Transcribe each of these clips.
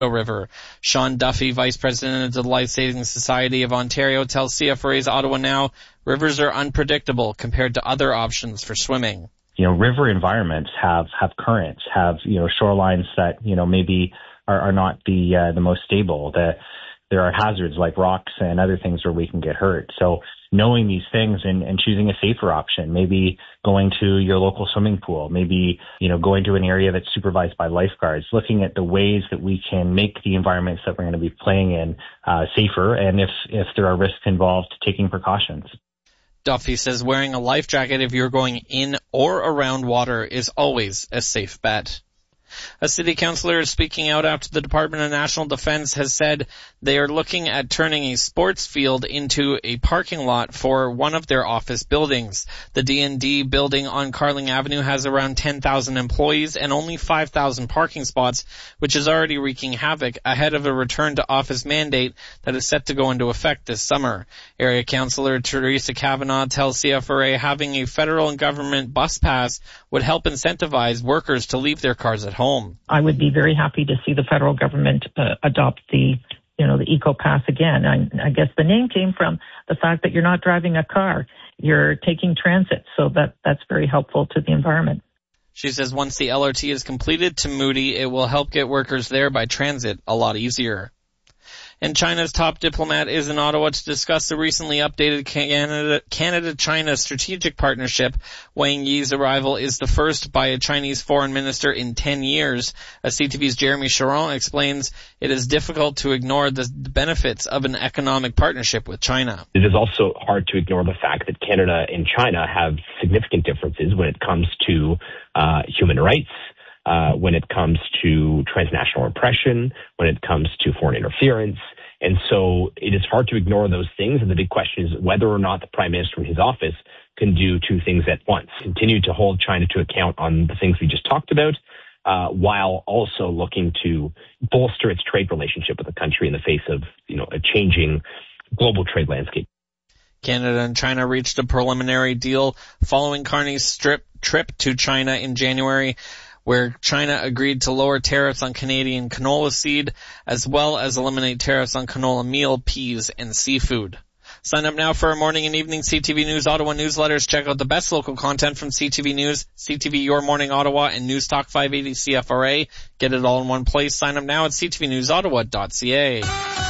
River. Sean Duffy, Vice President of the Life Saving Society of Ontario, tells CFRA's Ottawa Now, rivers are unpredictable compared to other options for swimming. River environments have currents, have, shorelines that, maybe are not the most stable. There are hazards like rocks and other things where we can get hurt. So knowing these things and choosing a safer option, maybe going to your local swimming pool, maybe, going to an area that's supervised by lifeguards, looking at the ways that we can make the environments that we're going to be playing in safer, and if there are risks involved, taking precautions. Duffy says wearing a life jacket if you're going in or around water is always a safe bet. A city councillor speaking out after the Department of National Defense has said they are looking at turning a sports field into a parking lot for one of their office buildings. The D&D building on Carling Avenue has around 10,000 employees and only 5,000 parking spots, which is already wreaking havoc ahead of a return to office mandate that is set to go into effect this summer. Area Councillor Teresa Kavanaugh tells CFRA having a federal and government bus pass would help incentivize workers to leave their cars at home. I would be very happy to see the federal government adopt the Eco Pass again. I guess the name came from the fact that you're not driving a car, you're taking transit, so that's very helpful to the environment. She says once the LRT is completed to Moody, it will help get workers there by transit a lot easier. And China's top diplomat is in Ottawa to discuss the recently updated Canada-China strategic partnership. Wang Yi's arrival is the first by a Chinese foreign minister in 10 years. As CTV's Jeremy Charon explains, it is difficult to ignore the benefits of an economic partnership with China. It is also hard to ignore the fact that Canada and China have significant differences when it comes to human rights, when it comes to transnational oppression, when it comes to foreign interference. And so it is hard to ignore those things. And the big question is whether or not the Prime Minister in his office can do two things at once. Continue to hold China to account on the things we just talked about, while also looking to bolster its trade relationship with the country in the face of, a changing global trade landscape. Canada and China reached a preliminary deal following Carney's trip to China in January, where China agreed to lower tariffs on Canadian canola seed, as well as eliminate tariffs on canola meal, peas, and seafood. Sign up now for our morning and evening CTV News Ottawa newsletters. Check out the best local content from CTV News, CTV Your Morning Ottawa, and News Talk 580 CFRA. Get it all in one place. Sign up now at ctvnewsottawa.ca.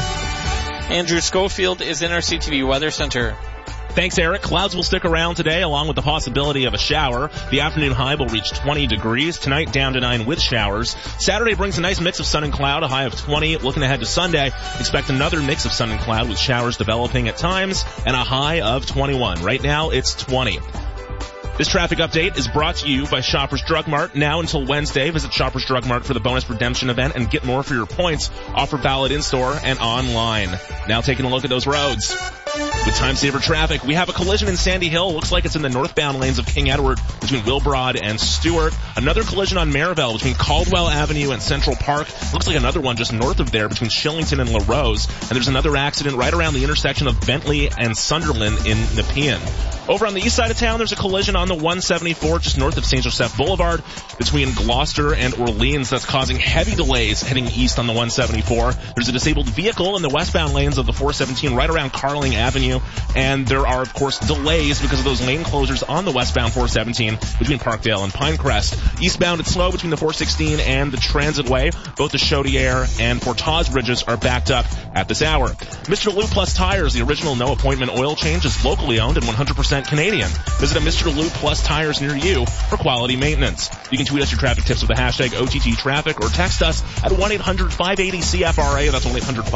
Andrew Schofield is in our CTV Weather Center. Thanks, Eric. Clouds will stick around today, along with the possibility of a shower. The afternoon high will reach 20 degrees. Tonight, down to 9 with showers. Saturday brings a nice mix of sun and cloud, a high of 20. Looking ahead to Sunday, expect another mix of sun and cloud with showers developing at times and a high of 21. Right now, it's 20. This traffic update is brought to you by Shoppers Drug Mart. Now until Wednesday, visit Shoppers Drug Mart for the bonus redemption event and get more for your points. Offer valid in-store and online. Now taking a look at those roads. With time saver traffic, we have a collision in Sandy Hill. Looks like it's in the northbound lanes of King Edward between Wilbrod and Stewart. Another collision on Marival between Caldwell Avenue and Central Park. Looks like another one just north of there between Shillington and La Rose. And there's another accident right around the intersection of Bentley and Sunderland in Nepean. Over on the east side of town, there's a collision on the 174 just north of St. Joseph Boulevard between Gloucester and Orleans that's causing heavy delays heading east on the 174. There's a disabled vehicle in the westbound lanes of the 417 right around Carling Avenue, and there are, of course, delays because of those lane closures on the westbound 417 between Parkdale and Pinecrest. Eastbound, it's slow between the 416 and the Transitway. Both the Chaudière and Portage bridges are backed up at this hour. Mr. Lou Plus Tires, the original no-appointment oil change, is locally owned and 100% Canadian. Visit a Mr. Lou Plus Tires near you for quality maintenance. You can tweet us your traffic tips with the hashtag OTT Traffic or text us at 1-800-580-CFRA. That's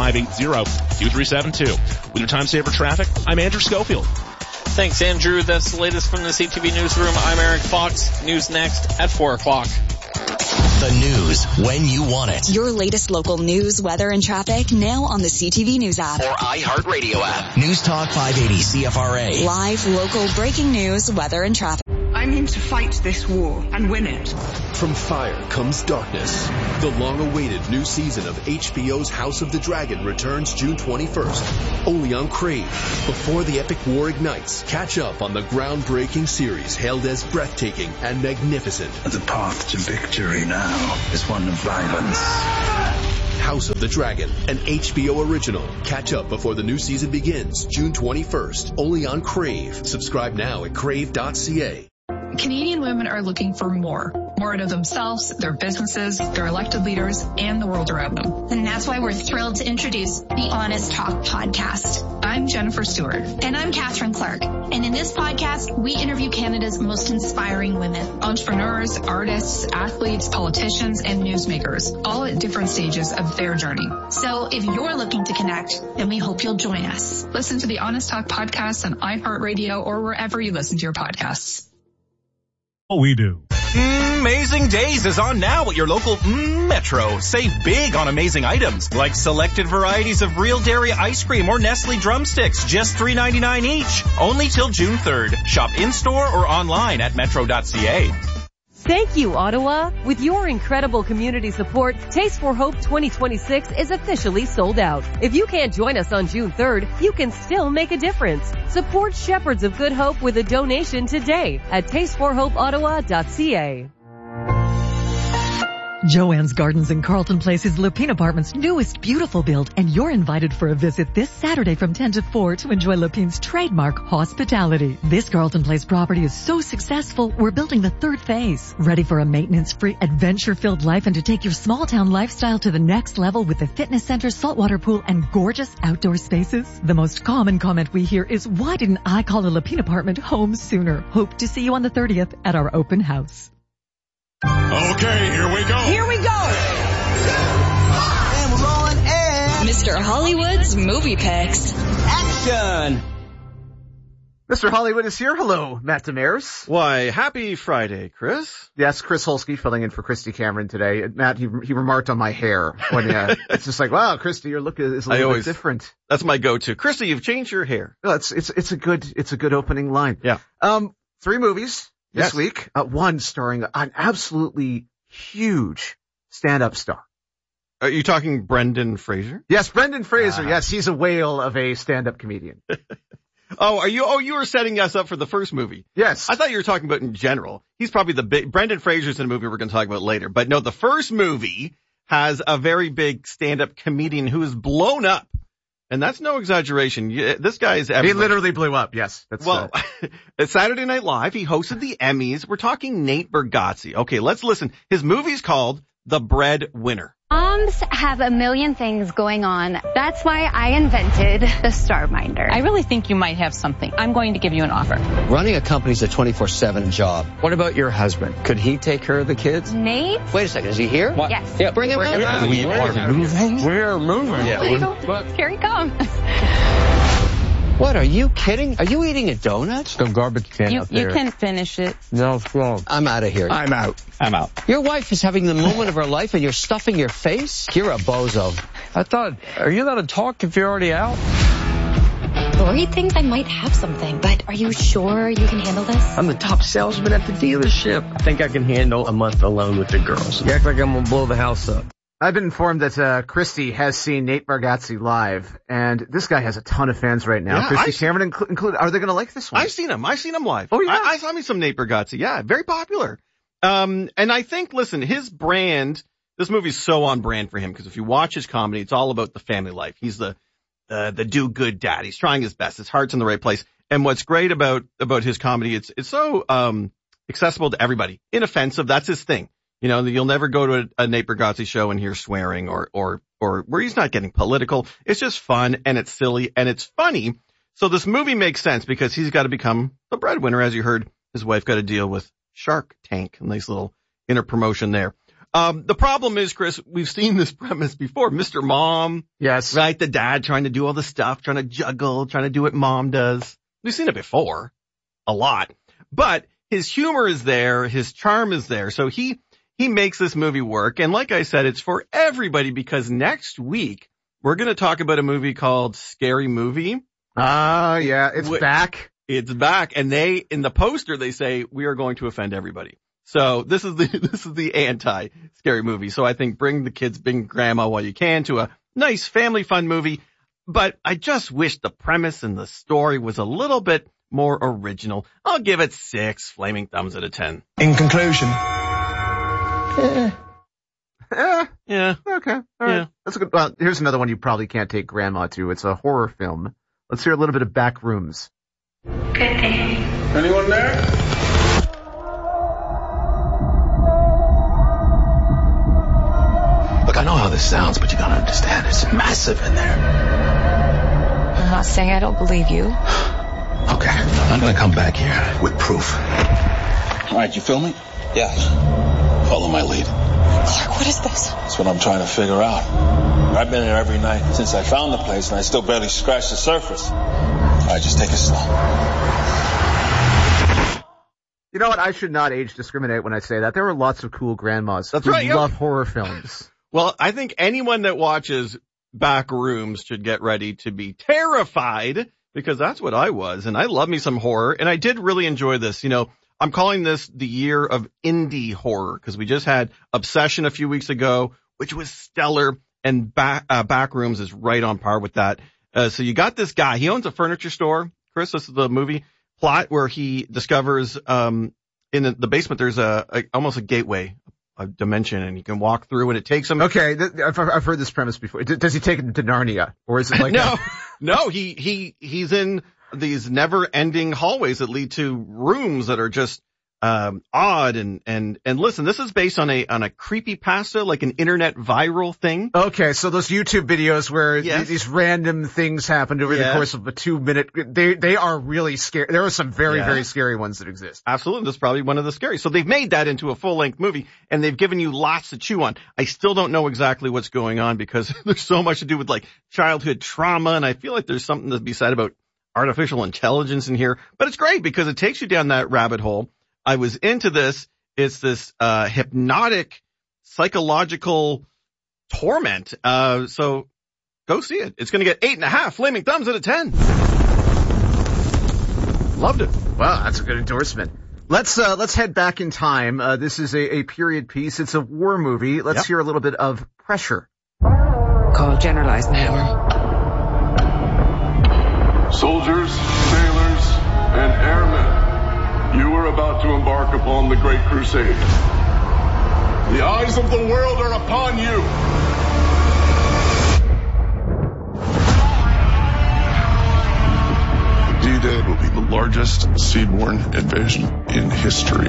1-800-580-2372. With your time saver traffic, I'm Andrew Schofield. Thanks, Andrew. That's the latest from the CTV Newsroom. I'm Eric Fox. News next at 4 o'clock. The news when you want it. Your latest local news, weather, and traffic now on the CTV News app. Or iHeartRadio app. News Talk 580 CFRA. Live, local, breaking news, weather, and traffic. I'm in to fight this war and win it. From fire comes darkness. The long-awaited new season of HBO's House of the Dragon returns June 21st, only on Crave. Before the epic war ignites, catch up on the groundbreaking series hailed as breathtaking and magnificent. The path to victory now is one of violence. House of the Dragon, an HBO original. Catch up before the new season begins, June 21st, only on Crave. Subscribe now at crave.ca. Canadian women are looking for more out of themselves, their businesses, their elected leaders, and the world around them. And that's why we're thrilled to introduce the Honest Talk podcast. I'm Jennifer Stewart. And I'm Catherine Clark. And in this podcast, we interview Canada's most inspiring women. Entrepreneurs, artists, athletes, politicians, and newsmakers, all at different stages of their journey. So if you're looking to connect, then we hope you'll join us. Listen to the Honest Talk podcast on iHeartRadio or wherever you listen to your podcasts. We do. Amazing Days is on now at your local Metro. Save big on amazing items like selected varieties of real dairy ice cream or Nestle drumsticks, just $3.99 each. Only till June 3rd. Shop in-store or online at metro.ca. Thank you, Ottawa. With your incredible community support, Taste for Hope 2026 is officially sold out. If you can't join us on June 3rd, you can still make a difference. Support Shepherds of Good Hope with a donation today at tasteforhopeottawa.ca. Joanne's Gardens in Carlton Place is Lepine Apartments' newest beautiful build, and you're invited for a visit this Saturday from 10 to 4 to enjoy Lepine's trademark hospitality. This Carlton Place property is so successful, we're building the third phase. Ready for a maintenance-free, adventure-filled life and to take your small-town lifestyle to the next level with a fitness center, saltwater pool, and gorgeous outdoor spaces? The most common comment we hear is, why didn't I call a Lepine apartment home sooner? Hope to see you on the 30th at our open house. Okay, here we go. Here we go. And we're rolling and Mr. Hollywood's movie picks. Action. Mr. Hollywood is here. Hello, Matt Demers. Why, happy Friday, Chris. Yes, Chris Holsky filling in for Christy Cameron today. Matt, he remarked on my hair when it's just like, wow, Christy, your look is a little bit different. That's my go-to. Christy, you've changed your hair. Well, it's a good opening line. Yeah. 3 movies this week. One starring an absolutely huge stand-up star. Are you talking Brendan Fraser? Yes, Brendan Fraser. Yes, he's a whale of a stand-up comedian. You were setting us up for the first movie. Yes. I thought you were talking about in general. He's probably Brendan Fraser's in a movie we're going to talk about later. But no, the first movie has a very big stand-up comedian who is blown up. And that's no exaggeration. This guy is everywhere. He literally blew up, yes. It's Saturday Night Live. He hosted the Emmys. We're talking Nate Bargatze. Okay, let's listen. His movie's called The Breadwinner. Moms have a million things going on. That's why I invented the StarMinder. I really think you might have something. I'm going to give you an offer. Running a company's a 24/7 job. What about your husband? Could he take care of the kids? Nate? Wait a second, is he here? What? Yes. Yeah, bring him in. We are moving. We're moving. Yeah. Here he comes. What, are you kidding? Are you eating a donut? Some garbage can out there. You can finish it. No, it's wrong. I'm out of here. I'm out. Your wife is having the moment of her life and you're stuffing your face? You're a bozo. Are you allowed to talk if you're already out? Lori thinks I might have something, but are you sure you can handle this? I'm the top salesman at the dealership. I think I can handle a month alone with the girls. You act like I'm gonna blow the house up. I've been informed that Christy has seen Nate Bargatze live, and this guy has a ton of fans right now. Yeah, Christy Cameron included. Are they going to like this one? I've seen him live. Oh, yeah? I saw me some Nate Bargatze. Yeah, very popular. And I think, listen, his brand, this movie's so on brand for him, because if you watch his comedy, it's all about the family life. He's the do-good dad. He's trying his best. His heart's in the right place. And what's great about his comedy, it's so accessible to everybody. Inoffensive, that's his thing. You know, you'll never go to a Nate Bargatze show and hear swearing or where he's not getting political. It's just fun and it's silly and it's funny. So this movie makes sense because he's got to become the breadwinner. As you heard, his wife got to deal with Shark Tank. A nice little inner promotion there. The problem is, Chris, we've seen this premise before. Mr. Mom. Yes. Right? The dad trying to do all the stuff, trying to juggle, trying to do what mom does. We've seen it before. A lot. But his humor is there. His charm is there. So he makes this movie work. And like I said, it's for everybody because next week we're going to talk about a movie called Scary Movie. Yeah, it's back. It's back. And in the poster, they say we are going to offend everybody. So this is the anti-Scary Movie. So I think bring the kids, bring grandma while you can to a nice family fun movie. But I just wish the premise and the story was a little bit more original. I'll give it 6 flaming thumbs out of 10. In conclusion. Yeah. Okay. All right. Yeah. That's a good. Well, here's another one you probably can't take grandma to. It's a horror film. Let's hear a little bit of Back Rooms. Good day. Anyone there? Look, I know how this sounds, but you gotta understand, it's massive in there. I'm not saying I don't believe you. Okay, I'm gonna come back here with proof. All right, you feel me? Yeah. Follow my lead. Clark, what is this? That's what I'm trying to figure out. I've been here every night since I found the place, and I still barely scratched the surface. All right, just take it slow. You know what? I should not age discriminate when I say that. There were lots of cool grandmas who love horror films. Well, I think anyone that watches Back Rooms should get ready to be terrified, because that's what I was, and I love me some horror, and I did really enjoy this. You know, I'm calling this the year of indie horror, because we just had Obsession a few weeks ago, which was stellar, and Back Rooms is right on par with that. So you got this guy, he owns a furniture store. Chris, this is the movie plot where he discovers in the basement there's almost a gateway, a dimension, and you can walk through, and it takes him. Okay, I've heard this premise before. Does he take him to Narnia, or is it like No, he's in these never-ending hallways that lead to rooms that are just odd and listen, this is based on a creepypasta, like an internet viral thing. Okay, so those YouTube videos where these random things happened over the course of a 2-minute, they are really scary. There are some very scary ones that exist. Absolutely, this is probably one of the scary. So they've made that into a full-length movie, and they've given you lots to chew on. I still don't know exactly what's going on, because there's so much to do with like childhood trauma, and I feel like there's something to be said about artificial intelligence in here. But it's great because it takes you down that rabbit hole. I was into this. It's this hypnotic psychological torment. So go see it. It's going to get 8.5 flaming thumbs out of 10. Loved it. Wow, that's a good endorsement. Let's head back in time. This is a period piece. It's a war movie. Let's hear a little bit of Pressure. Call General Eisenhower. Soldiers, sailors, and airmen. You are about to embark upon the Great Crusade. The eyes of the world are upon you. D-Day will be the largest seaborne invasion in history.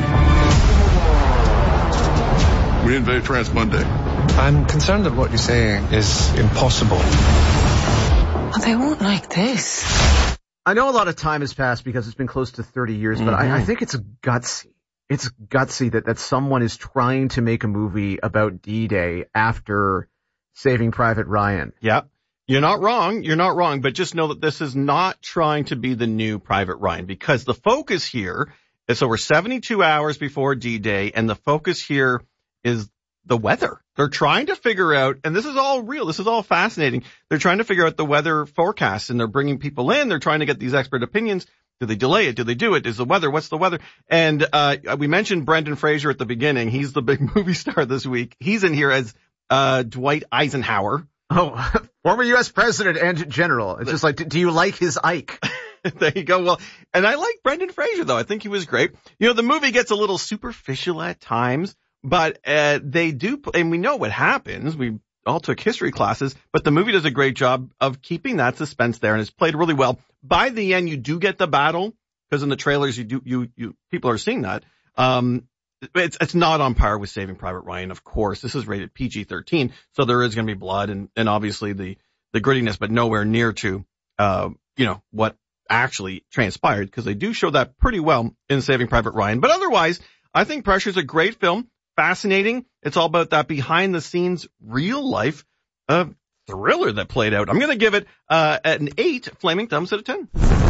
We invade Transmonday. I'm concerned that what you're saying is impossible. Oh, they won't like this. I know a lot of time has passed because it's been close to 30 years, but I think it's gutsy. It's gutsy that someone is trying to make a movie about D-Day after Saving Private Ryan. Yeah. You're not wrong. You're not wrong. But just know that this is not trying to be the new Private Ryan, because the focus here is over 72 hours before D-Day, and the focus here is the weather. They're trying to figure out, and this is all real, this is all fascinating. They're trying to figure out the weather forecast, and they're bringing people in. They're trying to get these expert opinions. Do they delay it? Do they do it? Is the weather? What's the weather? And we mentioned Brendan Fraser at the beginning. He's the big movie star this week. He's in here as Dwight Eisenhower. Oh, former U.S. president and general. It's just like, do you like his Ike? There you go. Well, and I like Brendan Fraser, though. I think he was great. You know, the movie gets a little superficial at times, but they do, and we know what happens. We all took history classes, but the movie does a great job of keeping that suspense there, and it's played really well. By the end, you do get the battle, because in the trailers, you people are seeing that. It's not on par with Saving Private Ryan, of course. This is rated PG-13, so there is going to be blood and obviously the grittiness, but nowhere near to, what actually transpired, because they do show that pretty well in Saving Private Ryan. But otherwise, I think Pressure is a great film. Fascinating. It's all about that behind the scenes, real life thriller that played out. I'm going to give it an 8 flaming thumbs out of 10.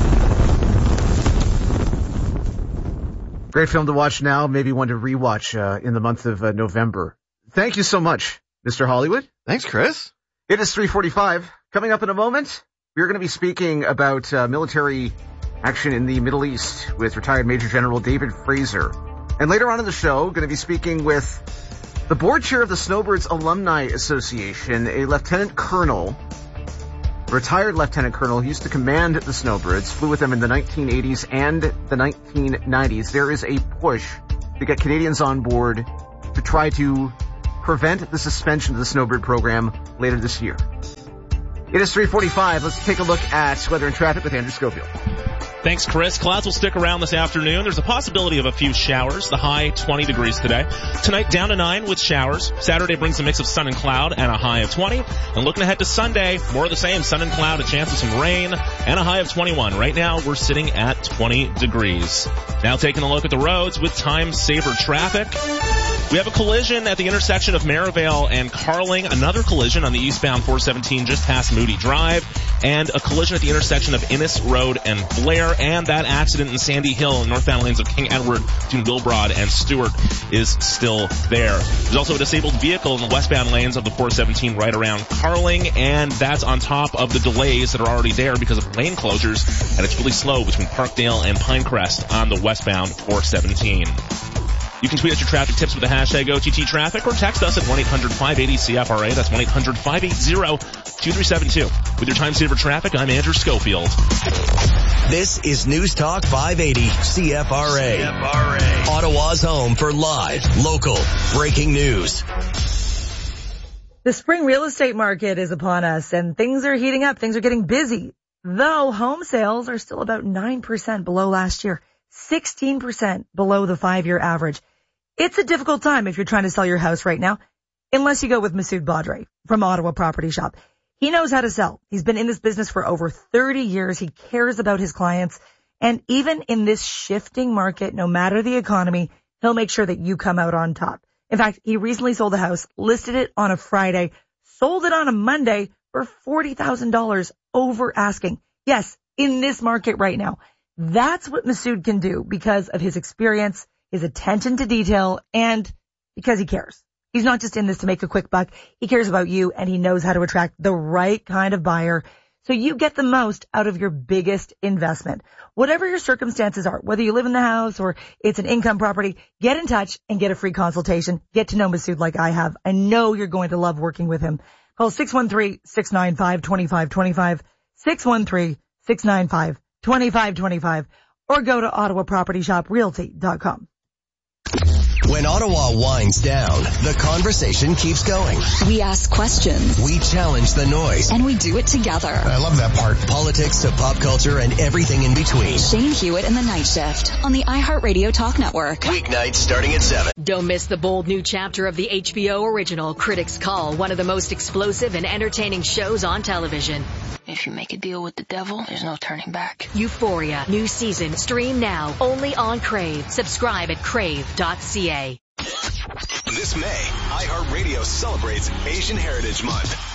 Great film to watch now, maybe one to rewatch in the month of November. Thank you so much, Mr. Hollywood. Thanks, Chris. It is 3:45. Coming up in a moment, we're going to be speaking about military action in the Middle East with retired Major General David Fraser. And later on in the show, going to be speaking with the board chair of the Snowbirds Alumni Association, a lieutenant colonel, retired lieutenant colonel who used to command the Snowbirds, flew with them in the 1980s and the 1990s. There is a push to get Canadians on board to try to prevent the suspension of the Snowbird program later this year. It is 3:45. Let's take a look at weather and traffic with Andrew Schofield. Thanks, Chris. Clouds will stick around this afternoon. There's a possibility of a few showers. The high 20 degrees today. Tonight down to 9 with showers. Saturday brings a mix of sun and cloud and a high of 20. And looking ahead to Sunday, more of the same. Sun and cloud, a chance of some rain, and a high of 21. Right now, we're sitting at 20 degrees. Now taking a look at the roads with time-saver traffic. We have a collision at the intersection of Merivale and Carling, another collision on the eastbound 417 just past Moody Drive, and a collision at the intersection of Innis Road and Blair, and that accident in Sandy Hill in northbound lanes of King Edward between Wilbrod and Stewart is still there. There's also a disabled vehicle in the westbound lanes of the 417 right around Carling, and that's on top of the delays that are already there because of lane closures, and it's really slow between Parkdale and Pinecrest on the westbound 417. You can tweet us your traffic tips with the hashtag OTTTraffic or text us at 1-800-580-CFRA. That's 1-800-580-2372. With your time saver traffic, I'm Andrew Schofield. This is News Talk 580 CFRA. Ottawa's home for live, local, breaking news. The spring real estate market is upon us and things are heating up. Things are getting busy. Though home sales are still about 9% below last year. 16% below the 5-year average. It's a difficult time if you're trying to sell your house right now, unless you go with Masood Badre from Ottawa Property Shop. He knows how to sell. He's been in this business for over 30 years. He cares about his clients. And even in this shifting market, no matter the economy, he'll make sure that you come out on top. In fact, he recently sold a house, listed it on a Friday, sold it on a Monday for $40,000 over asking. Yes, in this market right now. That's what Masood can do because of his experience, his attention to detail, and because he cares. He's not just in this to make a quick buck. He cares about you, and he knows how to attract the right kind of buyer so you get the most out of your biggest investment. Whatever your circumstances are, whether you live in the house or it's an income property, get in touch and get a free consultation. Get to know Masood like I have. I know you're going to love working with him. Call 613-695-2525, 613-695-2525, or go to OttawaPropertyShopRealty.com. When Ottawa winds down, the conversation keeps going. We ask questions. We challenge the noise. And we do it together. I love that part. Politics to pop culture and everything in between. Shane Hewitt and the Night Shift on the iHeartRadio Talk Network. Weeknights starting at 7. Don't miss the bold new chapter of the HBO original Critics Call, one of the most explosive and entertaining shows on television. If you make a deal with the devil, there's no turning back. Euphoria, new season, stream now, only on Crave. Subscribe at crave.ca. This May, iHeartRadio celebrates Asian Heritage Month.